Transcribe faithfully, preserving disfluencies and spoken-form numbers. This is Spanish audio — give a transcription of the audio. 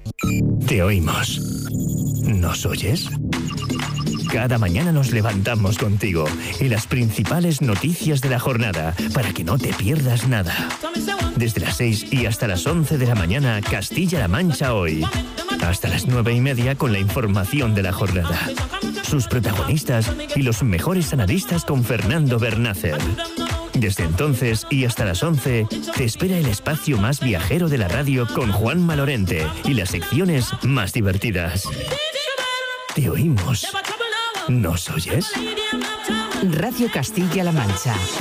Te oímos. ¿Nos oyes? Cada mañana nos levantamos contigo y las principales noticias de la jornada para que no te pierdas nada. Desde las seis y hasta las once de la mañana, Castilla-La Mancha Hoy. Hasta las nueve y media con la información de la jornada. Sus protagonistas y los mejores analistas con Fernando Bernácer. Desde entonces y hasta las once, te espera el espacio más viajero de la radio con Juanma Lorente y las secciones más divertidas. Te oímos. ¿Nos oyes? Radio Castilla-La Mancha.